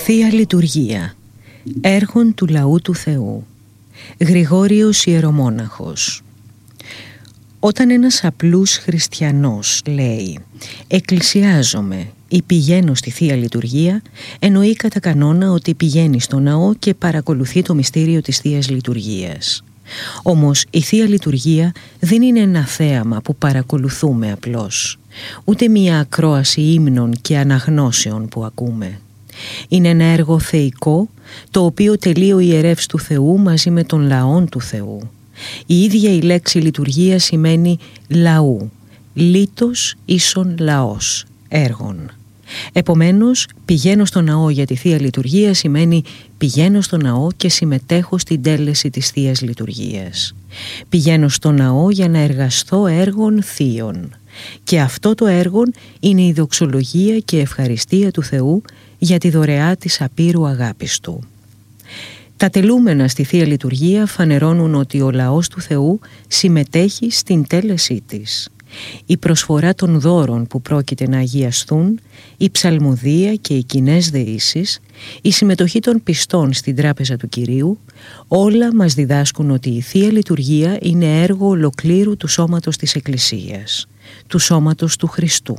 Θεία Λειτουργία. Έργων του Λαού του Θεού. Γρηγόριος Ιερομόναχος. Όταν ένας απλούς χριστιανός λέει «εκκλησιάζομαι» ή «πηγαίνω στη Θεία Λειτουργία», εννοεί κατά κανόνα ότι πηγαίνει στο ναό και παρακολουθεί το μυστήριο της Θείας Λειτουργίας. Όμως η Θεία Λειτουργία δεν είναι ένα θέαμα που παρακολουθούμε απλώς, ούτε μία ακρόαση ύμνων και αναγνώσεων που ακούμε. Είναι ένα έργο θεϊκό, το οποίο τελεί ο ιερεύς του Θεού μαζί με τον λαόν του Θεού. Η ίδια η λέξη λειτουργία σημαίνει λαού, λίτος ίσον λαός, έργων. Επομένως, πηγαίνω στο ναό για τη Θεία Λειτουργία σημαίνει πηγαίνω στο ναό και συμμετέχω στην τέλεση της Θείας Λειτουργίας. Πηγαίνω στο ναό για να εργαστώ έργων θείων. Και αυτό το έργο είναι η δοξολογία και ευχαριστία του Θεού για τη δωρεά της απείρου αγάπης Του. Τα τελούμενα στη Θεία Λειτουργία φανερώνουν ότι ο λαός του Θεού συμμετέχει στην τέλεσή της. Η προσφορά των δώρων που πρόκειται να αγιαστούν, η ψαλμοδία και οι κοινές δεήσεις, η συμμετοχή των πιστών στην τράπεζα του Κυρίου, όλα μας διδάσκουν ότι η Θεία Λειτουργία είναι έργο ολοκλήρου του σώματος της Εκκλησίας, του σώματος του Χριστού.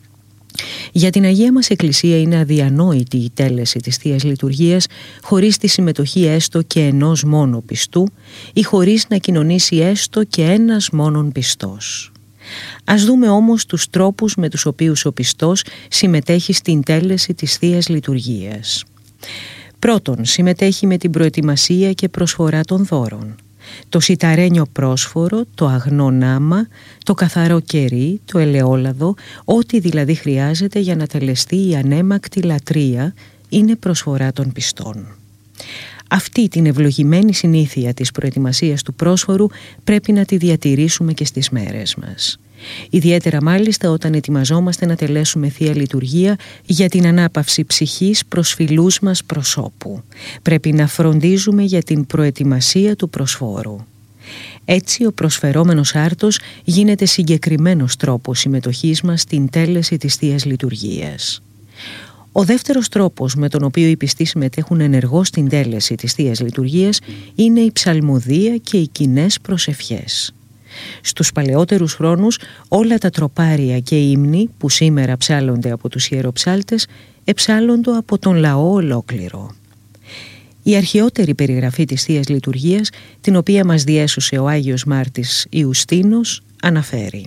Για την Αγία μας Εκκλησία είναι αδιανόητη η τέλεση της Θείας Λειτουργίας χωρίς τη συμμετοχή έστω και ενός μόνο πιστού ή χωρίς να κοινωνήσει έστω και ένας μόνον πιστός. Ας δούμε όμως τους τρόπους με τους οποίους ο πιστός συμμετέχει στην τέλεση της Θείας Λειτουργίας. Πρώτον, συμμετέχει με την προετοιμασία και προσφορά των δώρων. Το σιταρένιο πρόσφορο, το αγνό νάμα, το καθαρό κερί, το ελαιόλαδο, ό,τι δηλαδή χρειάζεται για να τελεστεί η ανέμακτη λατρεία, είναι προσφορά των πιστών. Αυτή την ευλογημένη συνήθεια της προετοιμασίας του πρόσφορου πρέπει να τη διατηρήσουμε και στις μέρες μας. Ιδιαίτερα μάλιστα όταν ετοιμαζόμαστε να τελέσουμε Θεία Λειτουργία για την ανάπαυση ψυχής προς φιλούς μας προσώπου. Πρέπει να φροντίζουμε για την προετοιμασία του προσφόρου. Έτσι ο προσφερόμενος άρτος γίνεται συγκεκριμένος τρόπος συμμετοχής μας στην τέλεση της Θείας Λειτουργίας. Ο δεύτερος τρόπος με τον οποίο οι πιστοί συμμετέχουν ενεργώς στην τέλεση της Θείας Λειτουργίας είναι η ψαλμοδία και οι κοινές προσευχές. Στους παλαιότερους χρόνους όλα τα τροπάρια και ύμνοι που σήμερα ψάλλονται από τους ιεροψάλτες εψάλλονται από τον λαό ολόκληρο. Η αρχαιότερη περιγραφή της Θείας Λειτουργίας, την οποία μας διέσωσε ο Άγιος Μάρτης Ιουστίνος, αναφέρει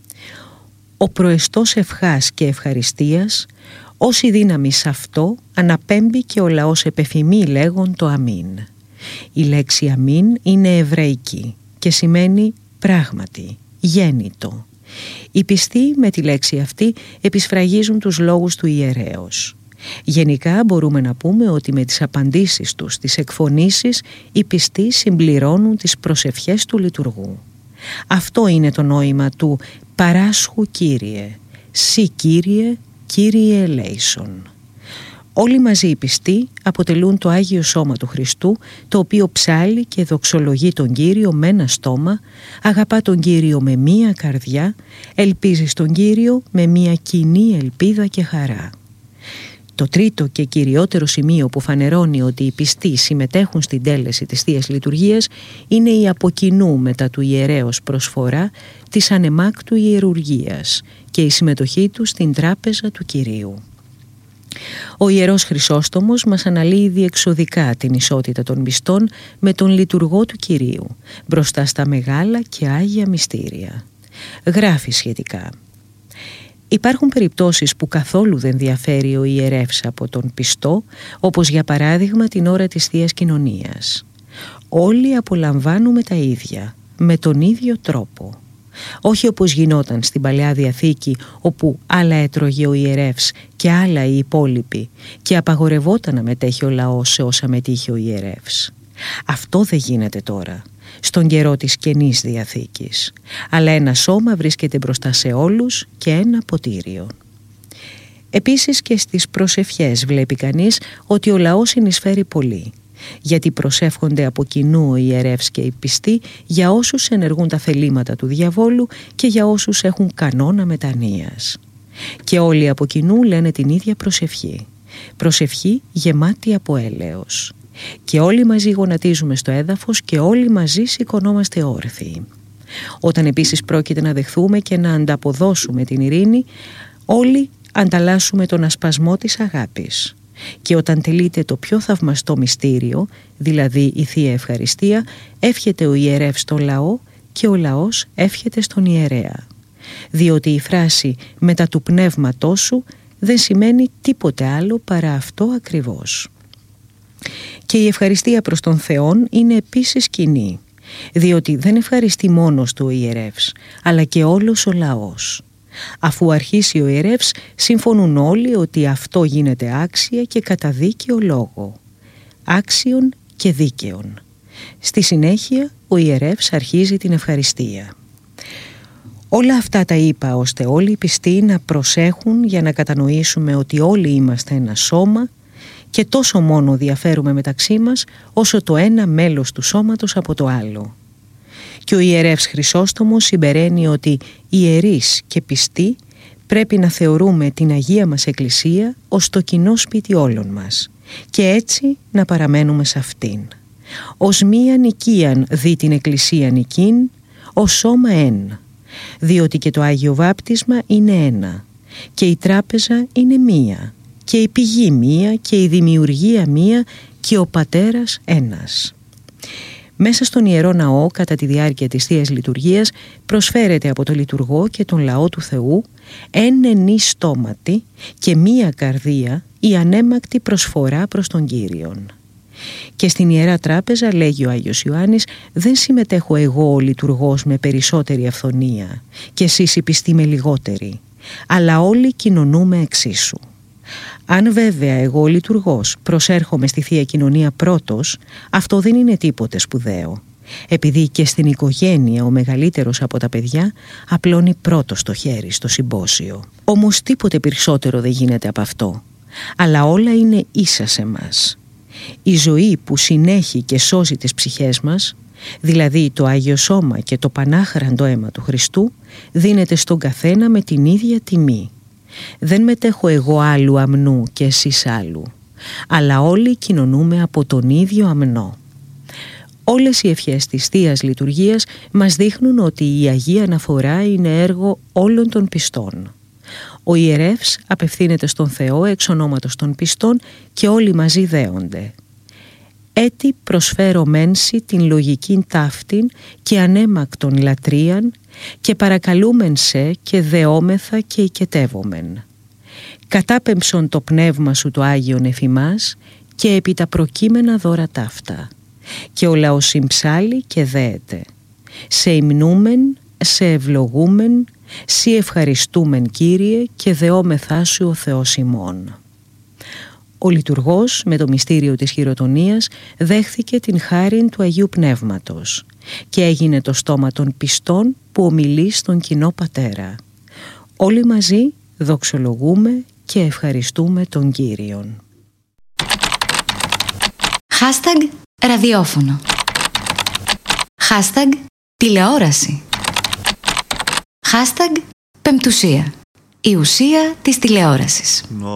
«Ο προεστός ευχάς και ευχαριστίας, όση δύναμη σ' αυτό αναπέμπει και ο λαός επεφημεί λέγον το αμήν». Η λέξη αμήν είναι εβραϊκή και σημαίνει πράγματι, γέννητο. Οι πιστοί με τη λέξη αυτή επισφραγίζουν τους λόγους του ιερέως. Γενικά μπορούμε να πούμε ότι με τις απαντήσεις τους στις εκφωνήσεις οι πιστοί συμπληρώνουν τις προσευχές του λειτουργού. Αυτό είναι το νόημα του «παράσχου Κύριε», «Συ Κύριε, Κύριε ελέησον». Όλοι μαζί οι πιστοί αποτελούν το Άγιο Σώμα του Χριστού, το οποίο ψάλλει και δοξολογεί τον Κύριο με ένα στόμα, αγαπά τον Κύριο με μία καρδιά, ελπίζει στον Κύριο με μία κοινή ελπίδα και χαρά. Το τρίτο και κυριότερο σημείο που φανερώνει ότι οι πιστοί συμμετέχουν στην τέλεση της Θείας Λειτουργίας είναι η από κοινού μετά του ιερέως προσφορά της ανεμάκτου ιερουργίας και η συμμετοχή του στην τράπεζα του Κυρίου. Ο Ιερός Χρυσόστομος μας αναλύει διεξοδικά την ισότητα των πιστών με τον λειτουργό του Κυρίου μπροστά στα μεγάλα και άγια μυστήρια. Γράφει σχετικά «Υπάρχουν περιπτώσεις που καθόλου δεν διαφέρει ο ιερεύς από τον πιστό, όπως για παράδειγμα την ώρα της Θείας Κοινωνίας. Όλοι απολαμβάνουμε τα ίδια, με τον ίδιο τρόπο. Όχι όπως γινόταν στην Παλαιά Διαθήκη, όπου άλλα έτρωγε ο ιερεύς και άλλα οι υπόλοιποι και απαγορευόταν να μετέχει ο λαός σε όσα μετήχε ο ιερεύς. Αυτό δεν γίνεται τώρα, στον καιρό της Καινής Διαθήκης, αλλά ένα σώμα βρίσκεται μπροστά σε όλους και ένα ποτήριο». Επίσης και στις προσευχές βλέπει κανείς ότι ο λαός συνεισφέρει πολύ, γιατί προσεύχονται από κοινού ο ιερεύς και οι πιστοί για όσους ενεργούν τα θελήματα του διαβόλου και για όσους έχουν κανόνα μετανοίας. Και όλοι από κοινού λένε την ίδια προσευχή Προσευχή γεμάτη από έλεος. Και όλοι μαζί γονατίζουμε στο έδαφος και όλοι μαζί σηκωνόμαστε όρθιοι. Όταν επίσης πρόκειται να δεχθούμε και να ανταποδώσουμε την ειρήνη, όλοι ανταλλάσσουμε τον ασπασμό της αγάπης. Και όταν τελείται το πιο θαυμαστό μυστήριο, δηλαδή η Θεία Ευχαριστία, εύχεται ο ιερεύς στο λαό και ο λαός εύχεται στον ιερέα. Διότι η φράση «μετά του πνεύματός σου» δεν σημαίνει τίποτε άλλο παρά αυτό ακριβώς. Και η ευχαριστία προς τον Θεόν είναι επίσης κοινή, διότι δεν ευχαριστεί μόνος του ο ιερεύς, αλλά και όλος ο λαός. Αφού αρχίσει ο ιερεύς, συμφωνούν όλοι ότι αυτό γίνεται άξια και κατά δίκαιο λόγο. Άξιον και δίκαιον. Στη συνέχεια ο ιερεύς αρχίζει την ευχαριστία. Όλα αυτά τα είπα ώστε όλοι οι πιστοί να προσέχουν για να κατανοήσουμε ότι όλοι είμαστε ένα σώμα και τόσο μόνο διαφέρουμε μεταξύ μας όσο το ένα μέλος του σώματος από το άλλο. Και ο ιερεύς Χρυσόστομος συμπεραίνει ότι ιερείς και πιστοί πρέπει να θεωρούμε την Αγία μας Εκκλησία ως το κοινό σπίτι όλων μας και έτσι να παραμένουμε σε αυτήν. Ως μία νοικίαν δει την Εκκλησία νικήν, ως σώμα εν, διότι και το Άγιο Βάπτισμα είναι ένα και η τράπεζα είναι μία και η πηγή μία και η δημιουργία μία και ο Πατέρας ένας. Μέσα στον Ιερό Ναό κατά τη διάρκεια της Θείας Λειτουργίας προσφέρεται από το λειτουργό και τον λαό του Θεού ένενη στόματι και μία καρδία η ανέμακτη προσφορά προς τον Κύριον. Και στην Ιερά Τράπεζα, λέγει ο Άγιος Ιωάννης, δεν συμμετέχω εγώ ο λειτουργός με περισσότερη αυθονία και εσείς οι πιστοί με λιγότερη, αλλά όλοι κοινωνούμε εξίσου. Αν βέβαια εγώ ο λειτουργός προσέρχομαι στη Θεία Κοινωνία πρώτος, αυτό δεν είναι τίποτε σπουδαίο, επειδή και στην οικογένεια ο μεγαλύτερος από τα παιδιά απλώνει πρώτος το χέρι στο συμπόσιο. Όμως τίποτε περισσότερο δεν γίνεται από αυτό, αλλά όλα είναι ίσα σε μας. Η ζωή που συνέχει και σώζει τις ψυχές μας, δηλαδή το Άγιο Σώμα και το πανάχραντο αίμα του Χριστού, δίνεται στον καθένα με την ίδια τιμή. Δεν μετέχω εγώ άλλου αμνού και εσείς άλλου, αλλά όλοι κοινωνούμε από τον ίδιο αμνό. Όλες οι ευχές της Θείας Λειτουργίας μας δείχνουν ότι η Αγία Αναφορά είναι έργο όλων των πιστών. Ο ιερεύς απευθύνεται στον Θεό εξ ονόματος των πιστών και όλοι μαζί δέονται. «Έτι προσφέρω μένση την λογικήν ταύτην και ανέμακτον λατρείαν και παρακαλούμεν σε και δεόμεθα και οικετεύομεν. Κατάπεμψον το πνεύμα σου το Άγιον εφημάς και επί τα προκείμενα δώρα ταύτα. Και ο λαός συμψάλλει και δέεται. Σε υμνούμεν, σε ευλογούμεν, σοι ευχαριστούμεν Κύριε και δεόμεθά σου ο Θεός ημών». Ο λειτουργός με το μυστήριο της χειροτονίας δέχθηκε την χάριν του Αγίου Πνεύματος και έγινε το στόμα των πιστών που ομιλεί στον κοινό Πατέρα. Όλοι μαζί δοξολογούμε και ευχαριστούμε τον Κύριον. Hashtag ραδιόφωνο. Hashtag τηλεόραση. Hashtag πεμπτουσία. Η ουσία της τηλεόρασης.